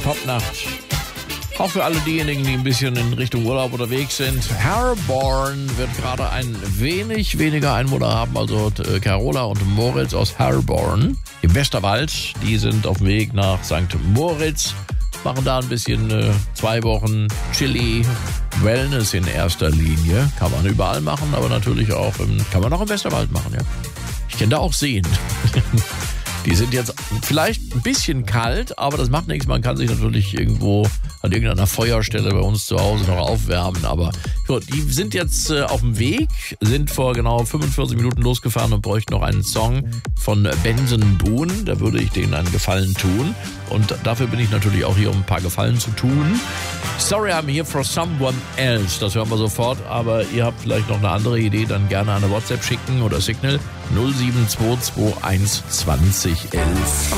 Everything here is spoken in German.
Popnacht. Auch für alle diejenigen, die ein bisschen in Richtung Urlaub unterwegs sind. Herborn wird gerade ein wenig weniger Einwohner haben. Also Carola und Moritz aus Herborn im Westerwald, die sind auf dem Weg nach St. Moritz. Machen da ein bisschen 2 Wochen Chili, Wellness in erster Linie. Kann man überall machen, aber natürlich auch kann man auch im Westerwald machen, ja. Ich kenne da auch Seen. Die sind jetzt vielleicht ein bisschen kalt, aber das macht nichts. Man kann sich natürlich irgendwo an irgendeiner Feuerstelle bei uns zu Hause noch aufwärmen. Aber gut, die sind jetzt auf dem Weg, sind vor genau 45 Minuten losgefahren und bräuchten noch einen Song von Benson Boone. Da würde ich denen einen Gefallen tun. Und dafür bin ich natürlich auch hier, um ein paar Gefallen zu tun. Sorry, I'm here for someone else. Das hören wir sofort. Aber ihr habt vielleicht noch eine andere Idee, dann gerne eine WhatsApp schicken oder Signal 07221 20 11.